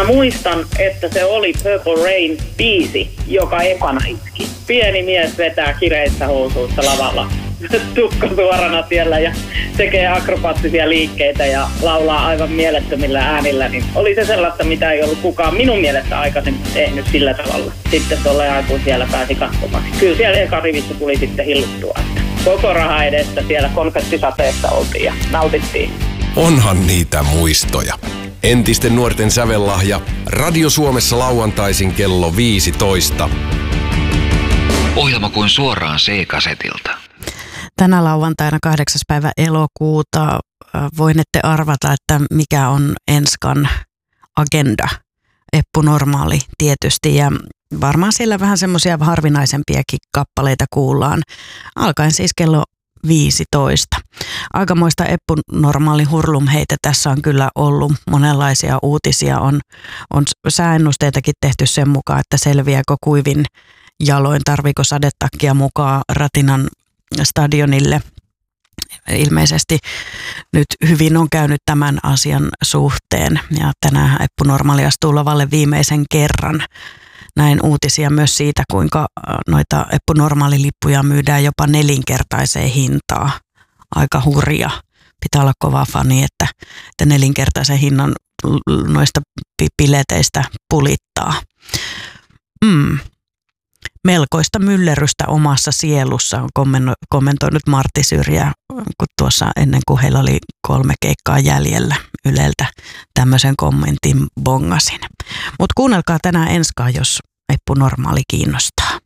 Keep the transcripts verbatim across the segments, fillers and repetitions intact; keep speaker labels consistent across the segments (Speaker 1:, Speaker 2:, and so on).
Speaker 1: muistan, että se oli Purple Rain biisi, joka ekana iski. Pieni mies vetää kireissä housuissa lavalla. Tukka suorana siellä ja tekee akrobaattisia liikkeitä ja laulaa aivan mielettömillä äänillä, niin oli se sellaista, mitä ei ollut kukaan minun mielestä aikaisemmin tehnyt sillä tavalla. Sitten tuolle aikuun siellä pääsi katsomaan. Kyllä siellä eka rivissä tuli sitten hilluttua, että koko raha edestä siellä konfettisateessa oltiin ja nautittiin.
Speaker 2: Onhan niitä muistoja. Entisten nuorten sävellahja. Radio Suomessa lauantaisin kello viisitoista.
Speaker 3: Ohjelma kuin suoraan C-kasetilta.
Speaker 4: Tänä lauantaina kahdeksas päivä elokuuta voinette arvata, että mikä on Enskan agenda. Eppu Normaali tietysti ja varmaan siellä vähän semmoisia harvinaisempiakin kappaleita kuullaan. Alkaen siis kello viisitoista. Aikamoista Eppu Normaali hurlumheitä tässä on kyllä ollut. Monenlaisia uutisia on, on sääennusteitakin tehty sen mukaan, että selviääkö kuivin jaloin, tarviiko sadetakkia mukaan Ratinan stadionille. Ilmeisesti nyt hyvin on käynyt tämän asian suhteen ja tänään Eppu Normaali astuu lavalle viimeisen kerran. Näin uutisia myös siitä, kuinka noita Eppu Normaali-lippuja myydään jopa nelinkertaiseen hintaan. Aika hurja. Pitää olla kova fani, että, että nelinkertaisen hinnan noista pileteistä pulittaa. Mm. Melkoista myllerrystä omassa sielussa on kommentoinut Martti Syrjä, kun tuossa ennen kuin heillä oli kolme keikkaa jäljellä Yleltä tämmöisen kommentin bongasin. Mutta kuunnelkaa tänään Enskaa, jos Eppu Normaali kiinnostaa.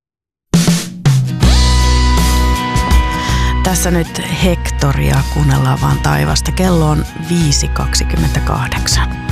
Speaker 4: Tässä nyt Hektoria, kuunnellaan vaan taivasta. Kello on viisi kaksikymmentäkahdeksan.